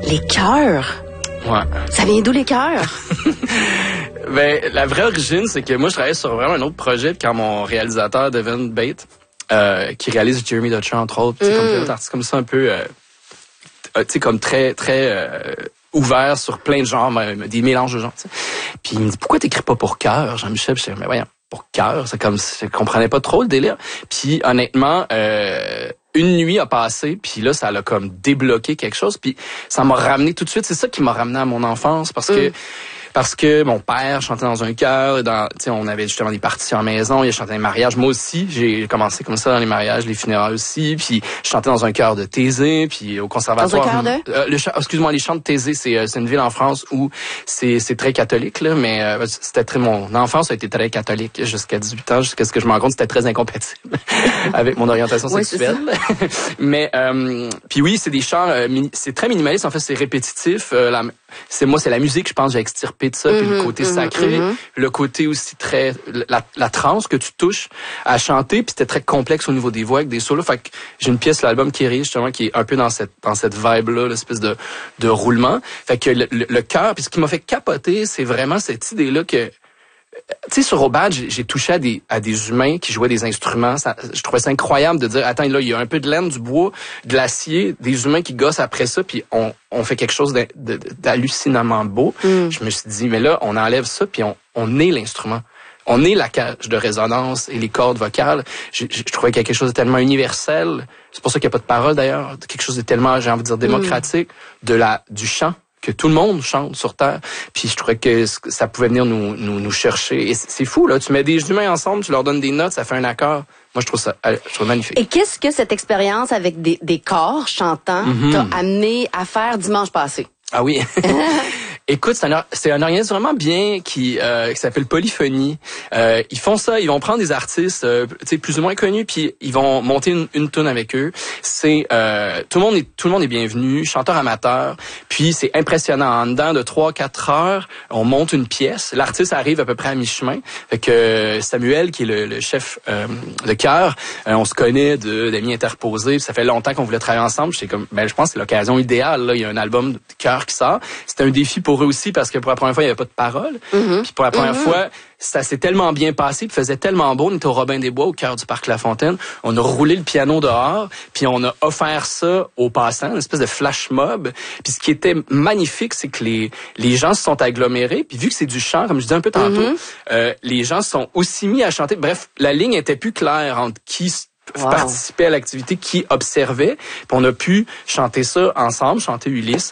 Les chœurs. Ouais. Ça vient d'où les chœurs? Ben, la vraie origine, c'est que moi, je travaillais sur vraiment un autre projet quand mon réalisateur, Devin Bate, qui réalise Jeremy Dutcher, entre autres, comme un artiste comme ça, un peu, tu sais, comme très, très ouvert sur plein de genres, des mélanges de genres, t'sais. Puis il me dit, pourquoi t'écris pas pour cœur, Jean-Michel? Puis je dis, mais voyons, pour cœur, c'est comme, je comprenais pas trop le délire. Puis honnêtement, une nuit a passé, puis là, ça l'a comme débloqué quelque chose, puis ça m'a ramené tout de suite. C'est ça qui m'a ramené à mon enfance, parce que mon père chantait dans un chœur, on avait justement des parties en maison, il chantait les mariages. Moi aussi, j'ai commencé comme ça dans les mariages, les funérailles aussi, puis je chantais dans un chœur de Thésée, puis au conservatoire. Dans un chœur de? Excuse-moi, les chants de Thésée, c'est une ville en France où c'est très catholique, là, mais c'était mon enfance a été très catholique jusqu'à 18 ans, jusqu'à ce que je me rende compte c'était très incompatible avec mon orientation sexuelle. Mais puis oui, c'est des chants, c'est très minimaliste, en fait, c'est répétitif. C'est la musique, je pense, j'ai extirpé de ça, puis le côté sacré, le côté aussi très la transe que tu touches à chanter, puis c'était très complexe au niveau des voix avec des solos. Fait que j'ai une pièce, l'album Kyrie, justement, qui est un peu dans cette vibe là, l'espèce de roulement. Fait que le cœur, puis ce qui m'a fait capoter, c'est vraiment cette idée là que tu sais, sur Obad, j'ai touché à des humains qui jouaient des instruments. Je trouvais ça incroyable de dire, attends, là, il y a un peu de laine, du bois, de l'acier, des humains qui gossent après ça, puis on fait quelque chose d'hallucinamment beau. Je me suis dit, mais là, on enlève ça, puis on est l'instrument. On est la cage de résonance et les cordes vocales. Je trouvais qu'il y a quelque chose de tellement universel. C'est pour ça qu'il n'y a pas de parole, d'ailleurs. Quelque chose de tellement, j'ai envie de dire, démocratique, du chant, que tout le monde chante sur Terre. Puis je trouvais que ça pouvait venir nous chercher. Et c'est fou, là. Tu mets des humains ensemble, tu leur donnes des notes, ça fait un accord. Moi, je trouve ça magnifique. Et qu'est-ce que cette expérience avec des corps chantants t'a amené à faire dimanche passé? Ah oui. Écoute, c'est un organisme vraiment bien qui s'appelle Polyphonie. Ils font ça, ils vont prendre des artistes plus ou moins connus, puis ils vont monter une tune avec eux. C'est tout le monde est bienvenu, chanteur amateur. Puis c'est impressionnant. En dedans de 3-4 heures, on monte une pièce. L'artiste arrive à peu près à mi-chemin. Fait que Samuel, qui est le chef de chœur, on se connaît d'amis interposés. Ça fait longtemps qu'on voulait travailler ensemble. Je pense que c'est l'occasion idéale. Là, il y a un album de chœur qui sort. C'était un défi pour eux aussi parce que pour la première fois, il n'y avait pas de parole. Puis pour la première fois, ça s'est tellement bien passé, puis faisait tellement beau. On était au Robin des Bois, au cœur du parc La Fontaine. On a roulé le piano dehors, puis on a offert ça aux passants, une espèce de flash mob. Puis ce qui était magnifique, c'est que les gens se sont agglomérés. Puis vu que c'est du chant, comme je disais un peu tantôt, les gens se sont aussi mis à chanter. Bref, la ligne était plus claire entre qui participait à l'activité, qui observait. Puis on a pu chanter ça ensemble, chanter Ulysse.